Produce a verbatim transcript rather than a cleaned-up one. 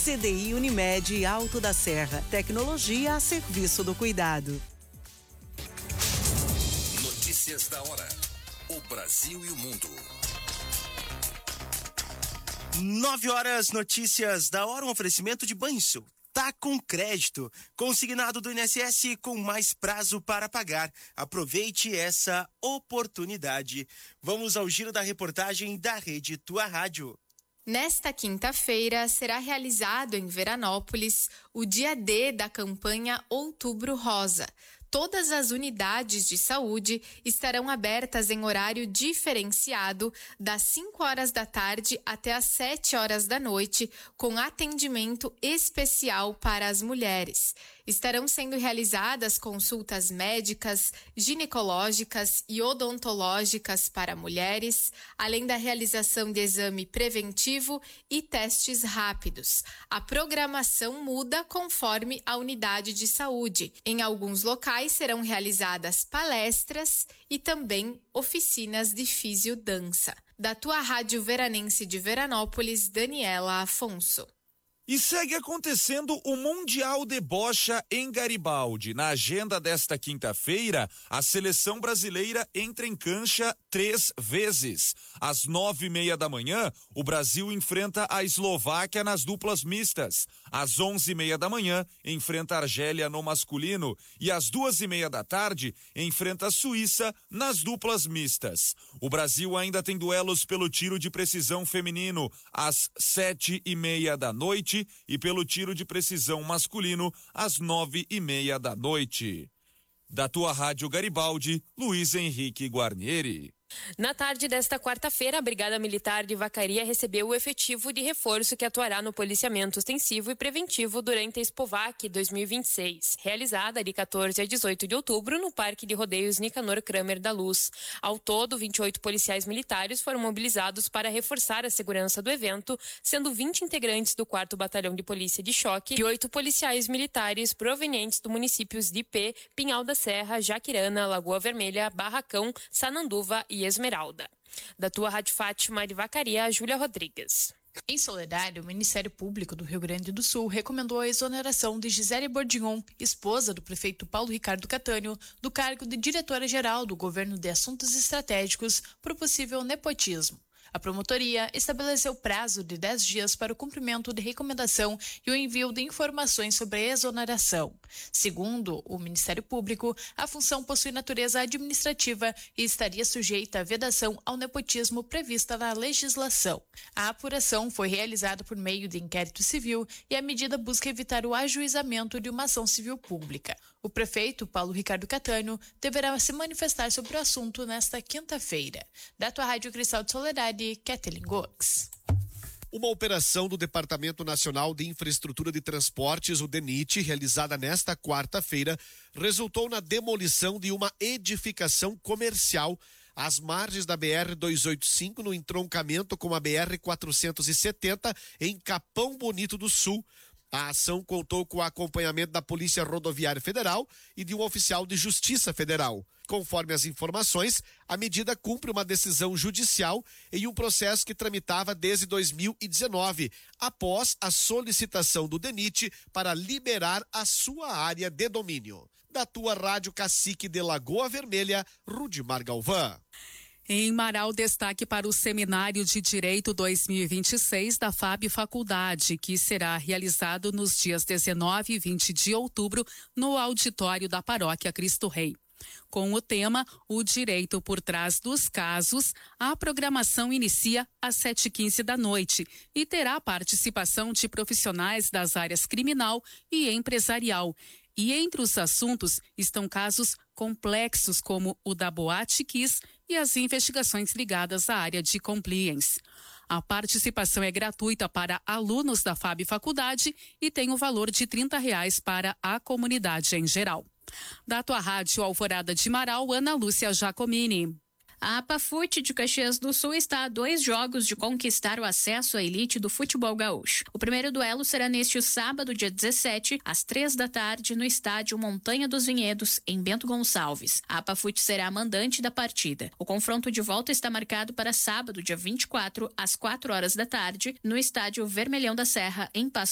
C D I Unimed Alto da Serra. Tecnologia a serviço do cuidado. Notícias da hora. O Brasil e o mundo. Nove horas, notícias da hora, um oferecimento de Banrisul. Tá com crédito, consignado do I N S S com mais prazo para pagar. Aproveite essa oportunidade. Vamos ao giro da reportagem da Rede Tua Rádio. Nesta quinta-feira será realizado em Veranópolis o dia D da campanha Outubro Rosa. Todas as unidades de saúde estarão abertas em horário diferenciado, das cinco horas da tarde até as sete horas da noite, com atendimento especial para as mulheres. Estarão sendo realizadas consultas médicas, ginecológicas e odontológicas para mulheres, além da realização de exame preventivo e testes rápidos. A programação muda conforme a unidade de saúde. Em alguns locais serão realizadas palestras e também oficinas de fisiodança. Da tua Rádio Veranense de Veranópolis, Daniela Afonso. E segue acontecendo o Mundial de Bocha em Garibaldi. Na agenda desta quinta-feira, a seleção brasileira entra em cancha três vezes. Às nove e meia da manhã, o Brasil enfrenta a Eslováquia nas duplas mistas. Às onze e meia da manhã, enfrenta a Argélia no masculino. E às duas e meia da tarde, enfrenta a Suíça nas duplas mistas. O Brasil ainda tem duelos pelo tiro de precisão feminino às sete e meia da noite e pelo tiro de precisão masculino às nove e meia da noite. Da tua Rádio Garibaldi, Luiz Henrique Guarnieri. Na tarde desta quarta-feira, a Brigada Militar de Vacaria recebeu o efetivo de reforço que atuará no policiamento ostensivo e preventivo durante a Expovac dois mil e vinte e seis, realizada de quatorze a dezoito de outubro no Parque de Rodeios Nicanor Kramer da Luz. Ao todo, vinte e oito policiais militares foram mobilizados para reforçar a segurança do evento, sendo vinte integrantes do quarto Batalhão de Polícia de Choque e oito policiais militares provenientes dos municípios de Ipê, Pinhal da Serra, Jaquirana, Lagoa Vermelha, Barracão, Sananduva e Esmeralda. Da tua Rádio Fátima de Vacaria, Júlia Rodrigues. Em Soledade, o Ministério Público do Rio Grande do Sul recomendou a exoneração de Gisele Bordignon, esposa do prefeito Paulo Ricardo Catânio, do cargo de diretora-geral do Governo de Assuntos Estratégicos por possível nepotismo. A promotoria estabeleceu prazo de dez dias para o cumprimento de recomendação e o envio de informações sobre a exoneração. Segundo o Ministério Público, a função possui natureza administrativa e estaria sujeita à vedação ao nepotismo prevista na legislação. A apuração foi realizada por meio de inquérito civil e a medida busca evitar o ajuizamento de uma ação civil pública. O prefeito Paulo Ricardo Catânio deverá se manifestar sobre o assunto nesta quinta-feira. Da tua Rádio Cristal de Soledade, Kathleen Gox. Uma operação do Departamento Nacional de Infraestrutura de Transportes, o DENIT, realizada nesta quarta-feira, resultou na demolição de uma edificação comercial às margens da B R duzentos e oitenta e cinco, no entroncamento com a B R quatrocentos e setenta, em Capão Bonito do Sul. A ação contou com o acompanhamento da Polícia Rodoviária Federal e de um oficial de Justiça Federal. Conforme as informações, a medida cumpre uma decisão judicial em um processo que tramitava desde dois mil e dezenove, após a solicitação do DENIT para liberar a sua área de domínio. Da tua Rádio Cacique de Lagoa Vermelha, Rudimar Galvão. Em Marau, destaque para o Seminário de Direito dois mil e vinte e seis da F A B Faculdade, que será realizado nos dias dezenove e vinte de outubro no auditório da Paróquia Cristo Rei. Com o tema O Direito por Trás dos Casos, a programação inicia às sete e quinze da noite e terá participação de profissionais das áreas criminal e empresarial. E entre os assuntos estão casos complexos como o da Boate Kiss e as investigações ligadas à área de compliance. A participação é gratuita para alunos da F A B Faculdade e tem o valor de trinta reais para a comunidade em geral. Da tua Rádio Alvorada de Marau, Ana Lúcia Giacomini. A Apafute de Caxias do Sul está a dois jogos de conquistar o acesso à elite do futebol gaúcho. O primeiro duelo será neste sábado, dia dezessete, às três da tarde, no estádio Montanha dos Vinhedos, em Bento Gonçalves. A Apafute será a mandante da partida. O confronto de volta está marcado para sábado, dia vinte e quatro, às quatro horas da tarde, no estádio Vermelhão da Serra, em Passo